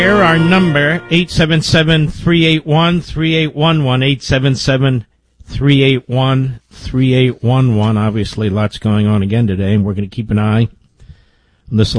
Our number, 877-381-3811, 877-381-3811. Obviously, lots going on again today, and we're going to keep an eye on this